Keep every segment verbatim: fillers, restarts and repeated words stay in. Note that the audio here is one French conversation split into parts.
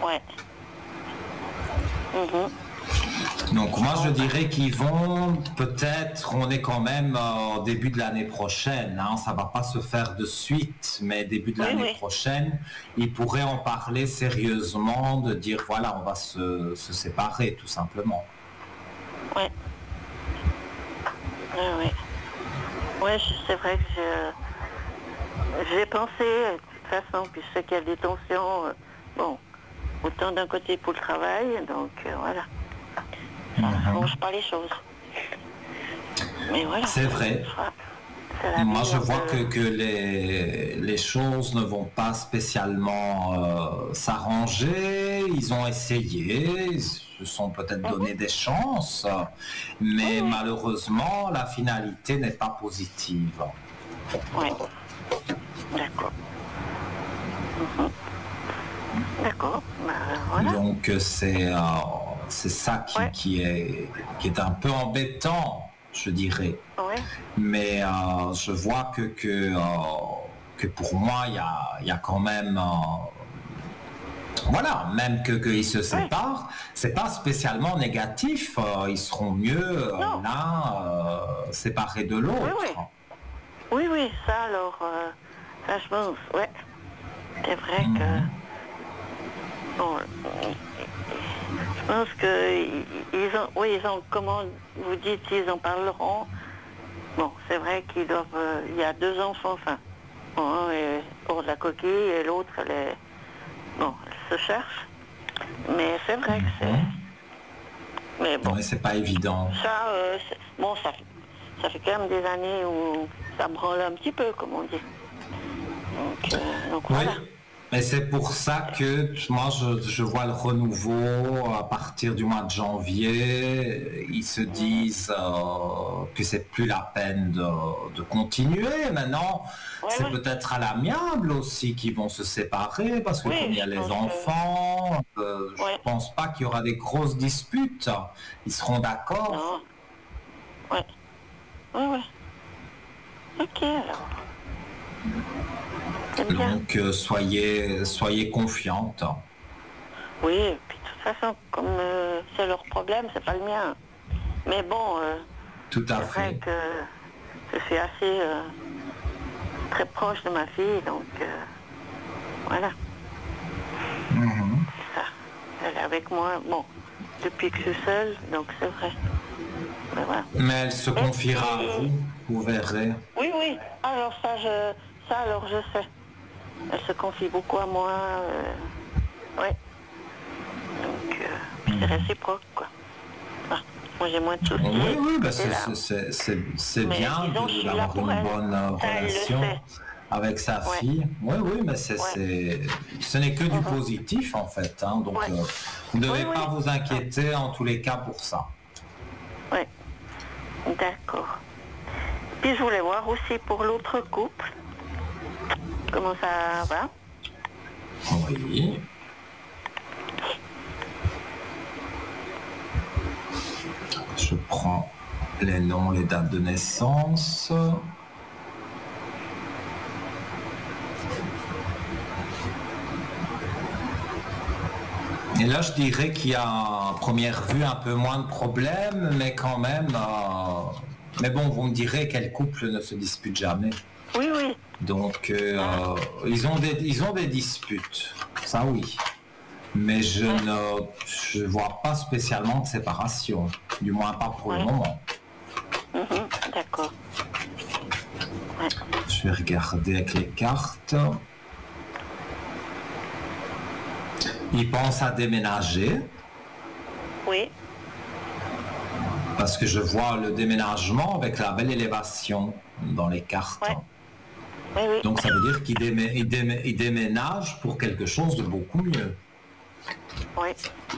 Ouais. Mm-hmm. Donc moi je dirais qu'ils vont peut-être, on est quand même au début de l'année prochaine, hein, ça va pas se faire de suite, mais début de l'année oui, oui. prochaine, ils pourraient en parler sérieusement, de dire voilà, on va se, se séparer tout simplement. Ouais. Oui, oui. Ouais, c'est vrai que je, j'ai pensé, de toute façon, puis je sais qu'il y a des tensions, euh, bon, autant d'un côté pour le travail, donc euh, voilà. Ça ne mm-hmm. change pas les choses. Mais voilà. C'est vrai. Moi, je vois que, que les, les choses ne vont pas spécialement euh, s'arranger. Ils ont essayé, ils se sont peut-être mm-hmm. donné des chances, mais mm-hmm. malheureusement, la finalité n'est pas positive. Oui. D'accord. Mm-hmm. D'accord. Ben, voilà. Donc, c'est... Euh, c'est ça qui, ouais. qui, est, qui est un peu embêtant, je dirais. Ouais. Mais euh, je vois que, que, euh, que pour moi, il y a, y a quand même... Euh, voilà, même que qu'ils se séparent, ouais. c'est pas spécialement négatif. Euh, ils seront mieux euh, l'un euh, séparés de l'autre. Oui, oui, oui, oui ça alors, euh, ça je pense, ouais. C'est vrai mm-hmm. que... Bon, je pense qu'ils ont, oui, ils ont, comment vous dites, ils en parleront. Bon, c'est vrai qu'ils doivent, euh, il y a deux enfants, enfin, bon, un est hors de la coquille et l'autre, elle est, bon, elle se cherche. Mais c'est vrai que c'est, mais bon. Oui, c'est pas évident. Ça, euh, bon, ça, ça fait quand même des années où ça branle un petit peu, comme on dit. Donc, euh, donc oui. voilà. Et c'est pour ça que moi je, je vois le renouveau à partir du mois de janvier. Ils se disent euh, que c'est plus la peine de, de continuer. Maintenant, ouais, c'est ouais. peut-être à l'amiable aussi qu'ils vont se séparer parce que oui, comme il y a les enfants, que... euh, ouais. je pense pas qu'il y aura des grosses disputes. Ils seront d'accord. Non. Ouais. Ouais, ouais. Ok alors. Donc euh, soyez, soyez confiante. Oui, et puis de toute façon, comme euh, c'est leur problème, c'est pas le mien. Mais bon, euh, tout à c'est fait. vrai que je suis assez euh, très proche de ma fille, donc euh, voilà. Mm-hmm. Ça. Elle est avec moi, bon, depuis que je suis seule, donc c'est vrai. Mais, voilà. Mais elle se confiera à vous, vous verrez. Oui, oui. Alors ça, je, ça alors je sais. Elle se confie beaucoup à moi. Euh, oui. Donc, euh, puis c'est réciproque, quoi. Ah, moi, j'ai moins de soucis. Oui, oui, bah c'est, c'est, c'est, c'est bien de, d'avoir une bonne ça, relation avec sa ouais. fille. Oui, oui, mais c'est, ouais. c'est, ce n'est que du mm-hmm. positif, en fait. Hein, donc, ouais. euh, vous ne devez oui, pas oui. vous inquiéter, ah. en tous les cas, pour ça. Oui. D'accord. Puis, je voulais voir aussi pour l'autre couple. Comment ça va? Oui. Je prends les noms, les dates de naissance. Et là, je dirais qu'il y a à première vue un peu moins de problèmes, mais quand même... Euh... Mais bon, vous me direz quel couple ne se dispute jamais. Oui, oui. Donc, euh, ah. ils, ont des, ils ont des disputes, ça oui. Mais je ah. ne je vois pas spécialement de séparation, du moins pas pour ouais. le moment. Mmh, d'accord. Ouais. Je vais regarder avec les cartes. Ils pensent à déménager. Oui. Parce que je vois le déménagement avec la belle élévation dans les cartes. Ouais. Oui, oui. Donc ça veut dire qu'ils démé- ils démé- ils déménagent pour quelque chose de beaucoup mieux. Oui.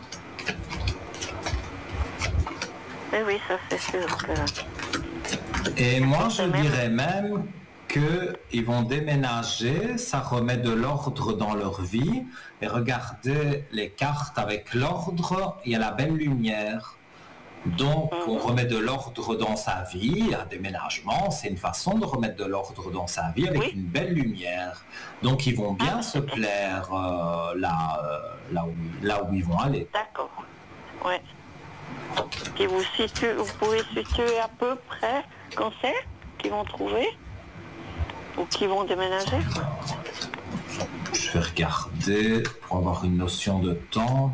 Oui, oui, ça c'est sûr que... Et moi je dirais même qu'ils vont déménager, ça remet de l'ordre dans leur vie. Et regardez les cartes avec l'ordre, il y a la belle lumière. Donc, on remet de l'ordre dans sa vie. Un déménagement, c'est une façon de remettre de l'ordre dans sa vie avec Oui. une belle lumière. Donc, ils vont bien Ah, se plaire euh, là, euh, là, où, là où ils vont aller. D'accord. Ouais. Puis vous, situez, vous pouvez situer à peu près quand c'est qu'ils vont trouver ou qu'ils vont déménager? Je vais regarder pour avoir une notion de temps.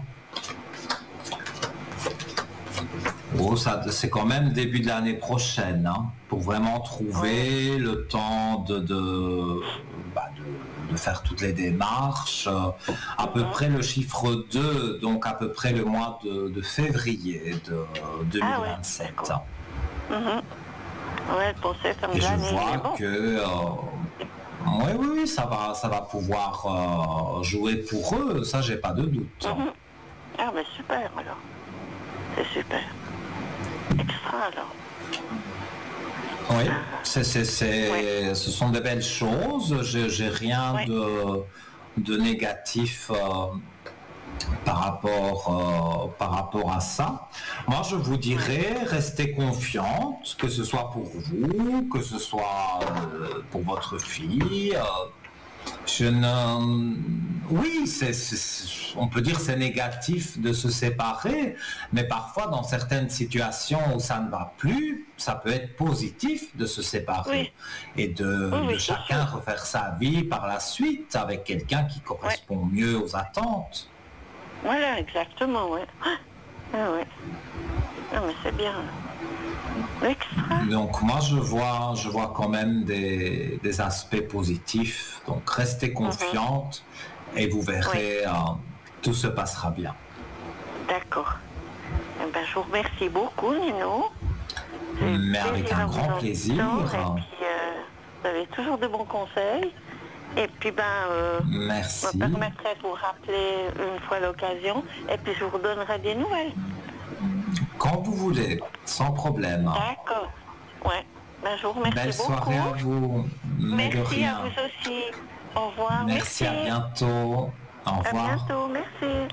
Oh, ça, c'est quand même début de l'année prochaine, hein, pour vraiment trouver ouais. le temps de, de, bah de, de faire toutes les démarches. Euh, à mm-hmm. peu près le chiffre deux, donc à peu près le mois de, de février de deux mille vingt-sept. Ah ouais, mm-hmm. ouais, pour cette Et je année, vois bon. que... Euh, oui, oui, oui, ça va, ça va pouvoir euh, jouer pour eux, ça j'ai pas de doute. Mm-hmm. Ah ben super alors, c'est super. Extra alors. Oui, c'est, c'est, c'est, oui. ce sont de belles choses. J'ai, j'ai rien oui. de, de négatif euh, par rapport, euh, par rapport à ça. Moi, je vous dirais, restez confiante, que ce soit pour vous, que ce soit euh, pour votre fille. Euh, Je ne... Oui, c'est, c'est, on peut dire que c'est négatif de se séparer, mais parfois dans certaines situations où ça ne va plus, ça peut être positif de se séparer oui. et de, oui, oui, de chacun sûr. refaire sa vie par la suite avec quelqu'un qui correspond oui. mieux aux attentes. Voilà, exactement, oui. Ah, oui. Ah, mais c'est bien. Extra. Donc moi je vois, je vois quand même des, des aspects positifs. Donc restez confiante mm-hmm. et vous verrez, oui. euh, tout se passera bien. D'accord. Eh ben, je vous remercie beaucoup, Nino. Mais avec un grand plaisir. Et puis, euh, vous avez toujours de bons conseils. Et puis ben, euh, merci. Je me permettrai de vous rappeler une fois l'occasion. Et puis je vous redonnerai des nouvelles. Quand vous voulez, sans problème. D'accord. Ouais. Ben, je vous remercie Belle beaucoup. Belle soirée à vous. Mais merci de rien. à vous aussi. Au revoir. Merci, merci. à bientôt. Au revoir. À bientôt. Merci.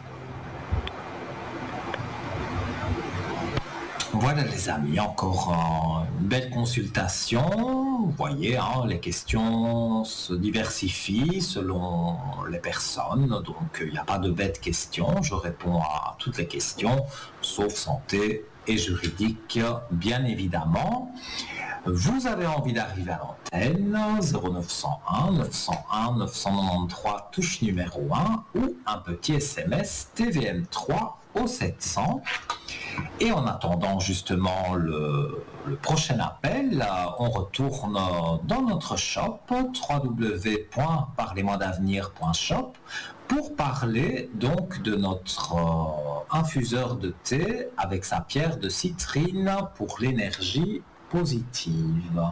Voilà les amis, encore une belle consultation. Vous voyez, hein, les questions se diversifient selon les personnes, donc il n'y a pas de bêtes questions. Je réponds à toutes les questions, sauf santé et juridique, bien évidemment. Vous avez envie d'arriver à l'antenne, zéro neuf cent un neuf cent un neuf cent quatre-vingt-treize, touche numéro un, ou un petit S M S T V M trois au sept cents. Et en attendant justement le, le prochain appel, on retourne dans notre shop w w w point parlez moi d'avenir point shop pour parler donc de notre euh, infuseur de thé avec sa pierre de citrine pour l'énergie positive.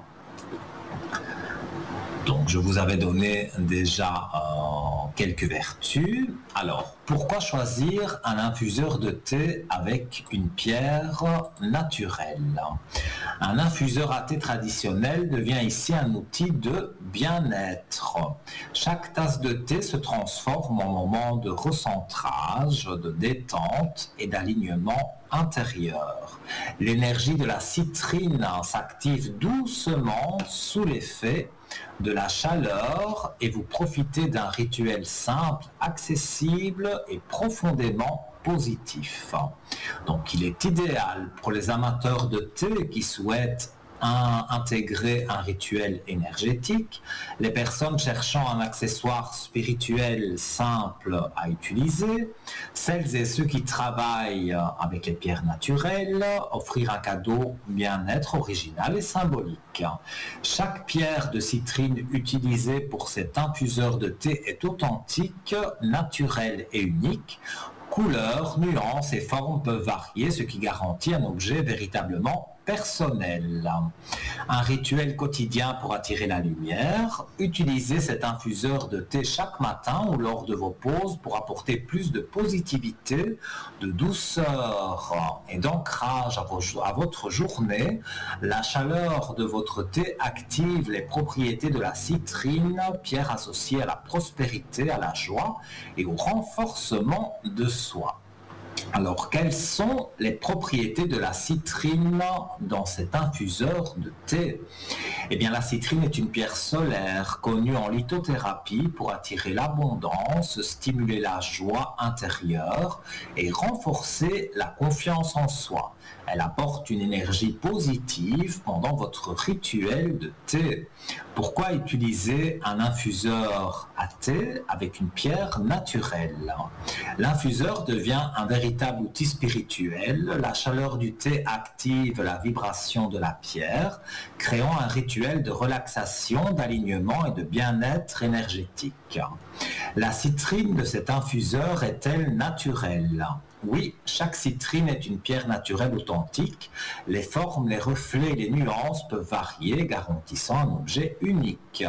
Donc je vous avais donné déjà euh, quelques vertus. Alors, pourquoi choisir un infuseur de thé avec une pierre naturelle? Un infuseur à thé traditionnel devient ici un outil de bien-être. Chaque tasse de thé se transforme en moment de recentrage, de détente et d'alignement intérieur. L'énergie de la citrine s'active doucement sous l'effet de la chaleur et vous profitez d'un rituel simple, accessible et profondément positif. Donc il est idéal pour les amateurs de thé qui souhaitent un, intégrer un rituel énergétique, les personnes cherchant un accessoire spirituel simple à utiliser, celles et ceux qui travaillent avec les pierres naturelles, offrir un cadeau bien-être original et symbolique. Chaque pierre de citrine utilisée pour cet infuseur de thé est authentique, naturelle et unique. Couleurs, nuances et formes peuvent varier, ce qui garantit un objet véritablement personnel. Un rituel quotidien pour attirer la lumière. Utilisez cet infuseur de thé chaque matin ou lors de vos pauses pour apporter plus de positivité, de douceur et d'ancrage à, vos, à votre journée. La chaleur de votre thé active les propriétés de la citrine, pierre associée à la prospérité, à la joie et au renforcement de soi. Alors, quelles sont les propriétés de la citrine dans cet infuseur de thé? Eh bien, la citrine est une pierre solaire connue en lithothérapie pour attirer l'abondance, stimuler la joie intérieure et renforcer la confiance en soi. Elle apporte une énergie positive pendant votre rituel de thé. Pourquoi utiliser un infuseur à thé avec une pierre naturelle? L'infuseur devient un véritable outil spirituel. La chaleur du thé active la vibration de la pierre, créant un rituel de relaxation, d'alignement et de bien-être énergétique. La citrine de cet infuseur est-elle naturelle? Oui, chaque citrine est une pierre naturelle authentique. Les formes, les reflets et les nuances peuvent varier, garantissant un objet unique.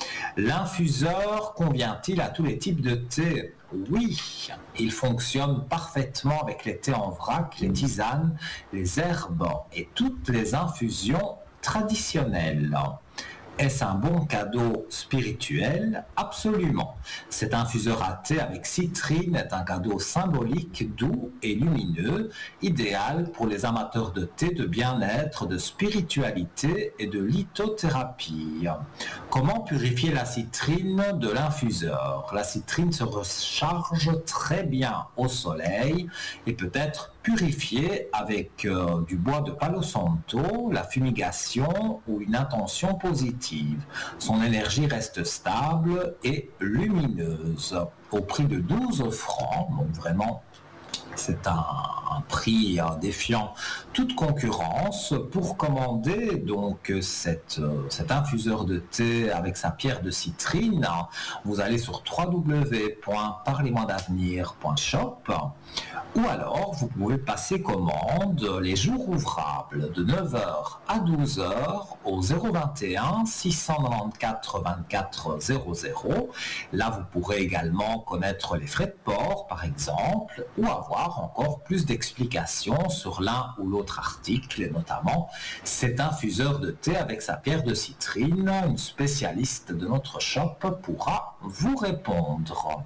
L'infuseur convient-il à tous les types de thé? Oui, il fonctionne parfaitement avec les thés en vrac, les tisanes, les herbes et toutes les infusions traditionnelles. Est-ce un bon cadeau spirituel? Absolument. Cet infuseur à thé avec citrine est un cadeau symbolique, doux et lumineux, idéal pour les amateurs de thé, de bien-être, de spiritualité et de lithothérapie. Comment purifier la citrine de l'infuseur? La citrine se recharge très bien au soleil et peut être purifiée avec euh, du bois de Palo Santo, la fumigation ou une intention positive. Son énergie reste stable et lumineuse. Au prix de douze francs, donc vraiment c'est un, un prix euh, défiant toute concurrence. Pour commander donc cette, euh, cet infuseur de thé avec sa pierre de citrine, vous allez sur w w w point parlez moi d'avenir point shop ou alors vous pouvez passer commande les jours ouvrables de neuf heures à douze heures au zéro vingt et un six cent quatre-vingt-quatorze vingt-quatre zéro zéro. Là, vous pourrez également connaître les frais de port, par exemple, ou avoir encore plus d'explications sur l'un ou l'autre article, et notamment cet infuseur de thé avec sa pierre de citrine. Une spécialiste de notre shop pourra vous répondre.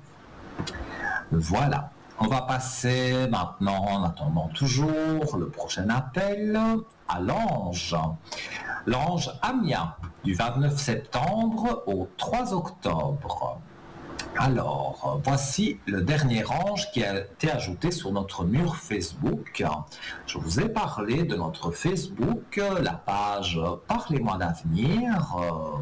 Voilà. On va passer maintenant, en attendant toujours le prochain appel, à l'ange. L'ange Amia, du vingt-neuf septembre au trois octobre. Alors, voici le dernier ange qui a été ajouté sur notre mur Facebook. Je vous ai parlé de notre Facebook, la page Parlez-moi d'avenir.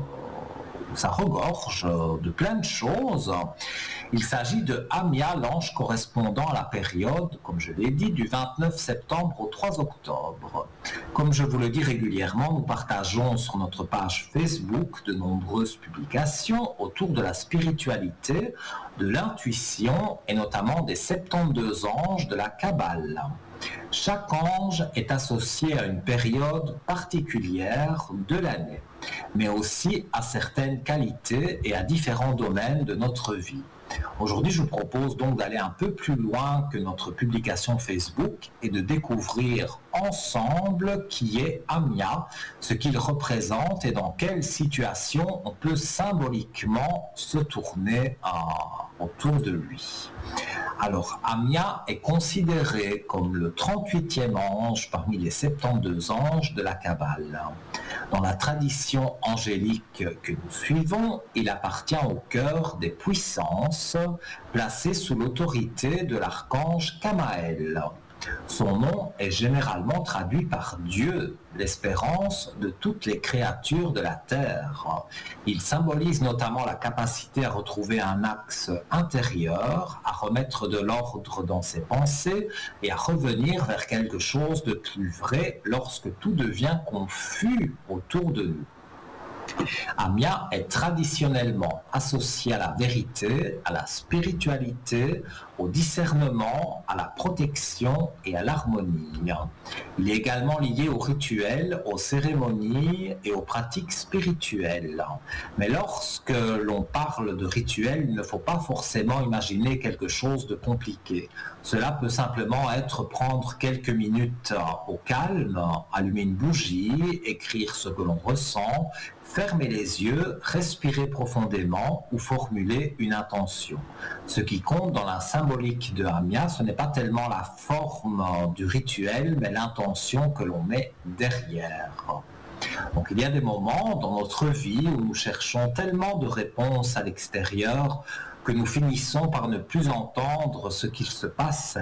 Ça regorge de plein de choses. Il s'agit de Amia, l'ange correspondant à la période, comme je l'ai dit, du vingt-neuf septembre au trois octobre. Comme je vous le dis régulièrement, nous partageons sur notre page Facebook de nombreuses publications autour de la spiritualité, de l'intuition et notamment des soixante-douze anges de la Kabbale. Chaque ange est associé à une période particulière de l'année, mais aussi à certaines qualités et à différents domaines de notre vie. Aujourd'hui, je vous propose donc d'aller un peu plus loin que notre publication Facebook et de découvrir ensemble qui est Amia, ce qu'il représente et dans quelle situation on peut symboliquement se tourner euh, autour de lui. Alors, Amia est considéré comme le trente-huitième ange parmi les soixante-douze anges de la Kabbale. Dans la tradition angélique que nous suivons, il appartient au cœur des puissances placées sous l'autorité de l'archange Kamaël. Son nom est généralement traduit par Dieu, l'espérance de toutes les créatures de la terre. Il symbolise notamment la capacité à retrouver un axe intérieur, à remettre de l'ordre dans ses pensées et à revenir vers quelque chose de plus vrai lorsque tout devient confus autour de nous. Amia est traditionnellement associé à la vérité, à la spiritualité, au discernement, à la protection et à l'harmonie. Il est également lié aux rituels, aux cérémonies et aux pratiques spirituelles. Mais lorsque l'on parle de rituels, il ne faut pas forcément imaginer quelque chose de compliqué. Cela peut simplement être prendre quelques minutes au calme, allumer une bougie, écrire ce que l'on ressent, fermer les yeux, respirer profondément ou formuler une intention. Ce qui compte dans la symbolique de Hamya, ce n'est pas tellement la forme du rituel, mais l'intention que l'on met derrière. Donc il y a des moments dans notre vie où nous cherchons tellement de réponses à l'extérieur que nous finissons par ne plus entendre ce qu'il se passe